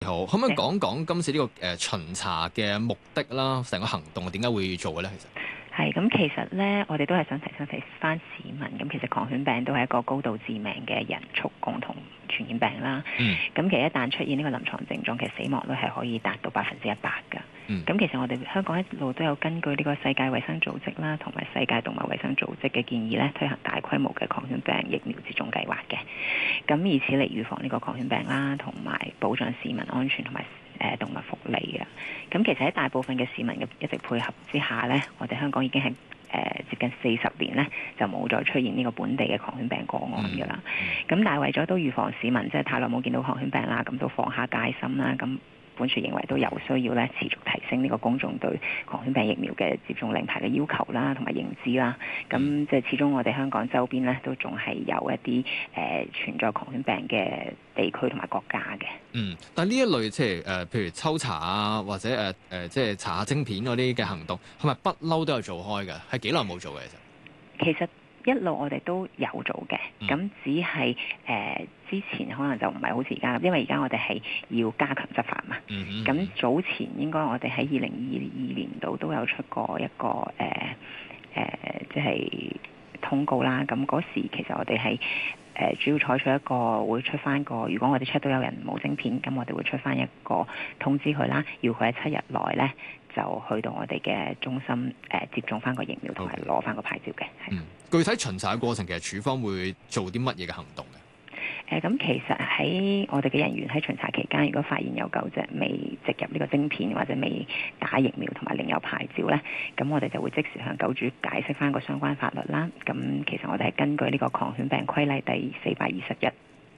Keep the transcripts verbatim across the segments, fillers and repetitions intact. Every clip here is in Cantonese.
好，可唔可以講講今次呢、這個誒、呃、巡查嘅目的啦？成個行動點解會做嘅咧？其實係咁，其實咧，我哋都係想提醒提翻市民，咁其實狂犬病都係一個高度致命嘅人畜共同傳染病啦。 嗯。 咁其實一旦出現呢個臨床症狀，其實死亡率係可以達到百分之一百㗎。 嗯。 咁其實我哋香港一路都有根據呢個世界衛生組織啦，同埋世界動物衛生組織嘅建議咧，推行大規模嘅狂犬病疫苗接種計劃嘅。咁以此嚟預防呢個狂犬病啦，同埋保障市民安全同埋誒動物福利嘅。咁其實喺大部分嘅市民嘅一直配合之下呢，我哋香港已經係誒、呃、接近四十年呢，就冇再出現呢個本地嘅狂犬病個案㗎啦。咁、嗯、但係為咗都預防市民即係太耐冇見到狂犬病啦，咁都放下戒心啦。咁本署認為都有需要咧持續提升呢個公眾對狂犬病疫苗嘅接種領牌嘅要求啦，同埋認知啦。咁即係始終我哋香港周邊咧都仲係有一啲誒、呃、存在狂犬病嘅地區同埋國家嘅。 嗯，但係呢一類即係誒，譬如抽查啊，或者誒誒、呃，即係查下晶片嗰啲嘅行動，係咪不嬲都有做開嘅？係幾耐冇做嘅其實？ 其實一路我哋都有做嘅，咁、嗯、只係誒、呃、之前可能就唔係好似而家，因為而家我哋係要加強執法嘛。咁、嗯嗯、早前應該我哋喺二零二二年度都有出過一個誒誒，即、呃、係、呃就是、通告啦。咁嗰時其實我哋係誒主要採取一個會出翻個，如果我哋 check 到有人冇晶片，咁我哋會出翻一個通知佢啦，要佢喺七日內咧就去到我哋嘅中心誒、呃、接種翻個疫苗同埋攞翻個牌照嘅。係、嗯。 具體巡查嘅過程，其實處方會做啲乜嘢嘅行動嘅？ 誒咁、呃、其實喺我哋嘅人員喺巡查期間，如果發現有狗隻未植入呢個晶片或者未打疫苗同埋領有牌照咧，咁我哋就會即時向狗主解釋翻個相關法律啦。咁其實我哋係根據呢個狂犬病規例第四百二十一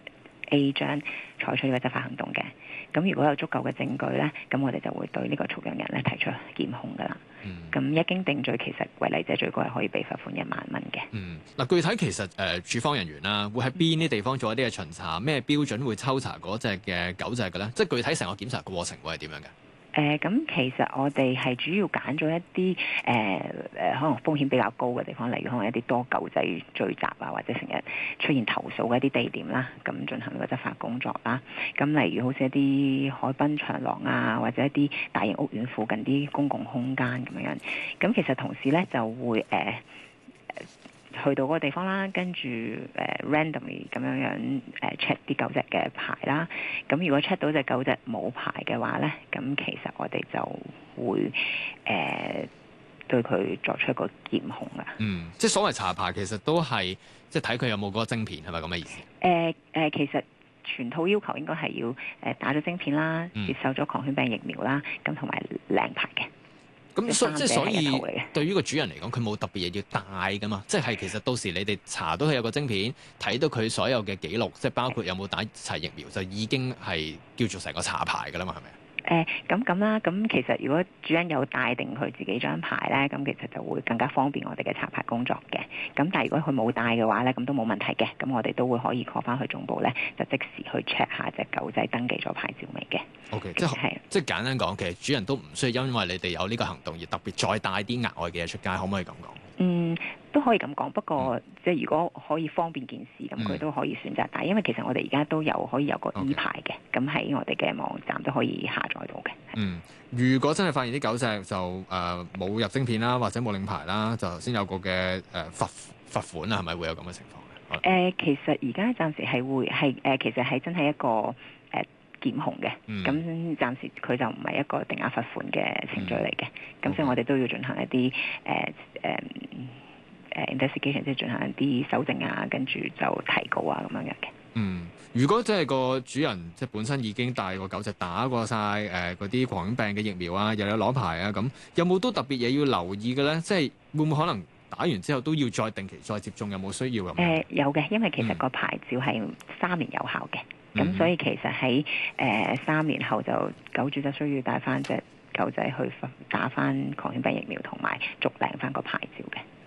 A 章採取呢個執法行動嘅。咁如果有足夠嘅證據咧，咁我哋就會對呢個畜養人咧提出檢控噶啦。咁、嗯、一經定罪，其實違例者最高係可以被罰款一萬蚊嘅。 嗯，嗱，具體其實誒，處、呃、方人員啦，會喺邊啲地方做一啲嘅巡查？咩標準會抽查嗰隻嘅狗隻嘅咧？即係具體成個檢查過程會係點樣嘅？ 誒咁、呃、其實我哋係主要揀咗一啲誒誒可能風險比較高嘅地方，例如可能一啲多狗仔聚集啊，或者成日出現投訴嘅一啲地點啦，咁進行個執法工作啦。咁例如好似一啲海濱長廊啊，或者一啲大型屋苑附近啲公共空間咁樣。咁其實同時咧就會誒、呃、去到嗰個地方啦，跟住誒、呃、randomly 咁樣樣誒 check 啲狗隻嘅牌啦。咁如果 check 到隻狗隻冇牌嘅話咧，咁其實我哋就會誒、呃、對佢作出一個檢控噶。 嗯，即係所謂查牌，其實都係即係睇佢有冇嗰個晶片，係咪咁嘅意思？誒誒、 呃呃，其實全套要求應該係要誒打咗晶片啦，嗯、接受咗狂犬病疫苗啦，咁同埋領牌嘅。 咁所即係所以，對於個主人嚟講，佢冇特別嘢要帶噶嘛。即係其實到時你哋查到佢有個晶片，睇到佢所有嘅記錄，即係包括有冇打齊疫苗，就已經係叫做成個查牌噶啦嘛，係咪？ 誒咁咁啦，咁其實如果主人有帶定佢自己張牌咧，咁其實就會更加方便我哋嘅查牌工作嘅。咁但係如果佢冇帶嘅話咧，咁都冇問題嘅。咁我哋都會可以 call 翻去總部咧，就即時去 check 下隻狗仔登記咗牌照未嘅。 O.K. 即係是即係簡單講，其實主人都唔需要因為你哋有呢個行動而特別再帶啲額外嘅嘢出街，可唔可以咁講？ 嗯，都可以咁講。不過、嗯、即係如果可以方便件事，咁佢都可以選擇帶。嗯、因為其實我哋而家都有可以有個 E 牌嘅，咁喺 Okay. 我哋嘅網站都可以下載到嘅。 嗯，如果真係發現啲狗隻就誒冇、呃、入晶片啦，或者冇領牌啦，就頭先有個嘅誒罰罰款啊，係咪會有咁嘅情況？誒、 呃，其實而家暫時係會係誒、呃，其實係真係一個誒。呃檢控嘅，咁暫、嗯、時佢就唔係一個定額罰款嘅程序嚟嘅，咁、嗯、所以我哋都要進行一啲誒誒誒 investigation，即係進行一啲搜證啊，跟住就提告啊咁樣樣嘅。 嗯，如果真係個主人即係本身已經帶個狗隻打過晒誒嗰啲狂犬病嘅疫苗啊，又有攞牌啊，咁有冇都特別嘢要留意嘅咧？即係會唔會可能打完之後都要再定期再接種？有冇需要咁？誒、 呃、有嘅，因為其實個牌照係三年有效嘅。咁、嗯、所以其實喺誒、呃、三年後就狗主就需要帶翻隻狗仔去打翻狂犬病疫苗，同埋續領翻個牌照嘅。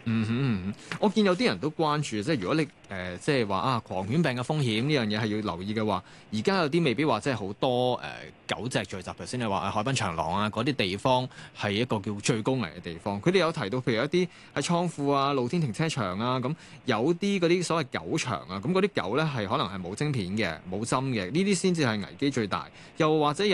嗯哼嗯哼，我見有啲人都關注，即係如果你誒、呃、即係話啊狂犬病嘅風險呢樣嘢係要留意嘅話，而家有啲未必話即係好多誒、呃、狗隻聚集，頭先你話海濱長廊啊嗰啲地方係一個叫最高危嘅地方。佢哋有提到，譬如一啲喺倉庫啊、露天停車場啊，咁有啲嗰啲所謂狗場啊，咁嗰啲狗咧係可能係冇晶片嘅、冇針嘅，呢啲先至係危機最大。又或者有